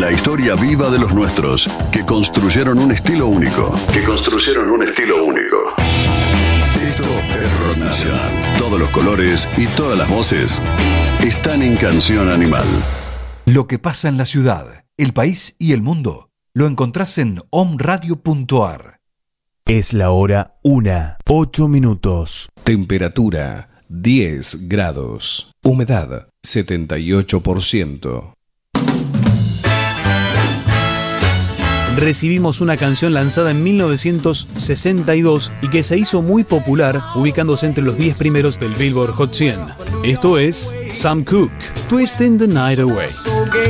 La historia viva de los nuestros, que construyeron un estilo único. Esto es Rock Nacional. Todos los colores y todas las voces están en Canción Animal. Lo que pasa en la ciudad, el país y el mundo lo encontrás en omradio.ar. Es la hora 1:08. Temperatura 10 grados. Humedad 78%. Recibimos una canción lanzada en 1962 y que se hizo muy popular, ubicándose entre los 10 primeros del Billboard Hot 100. Esto es Sam Cooke, Twisting the Night Away.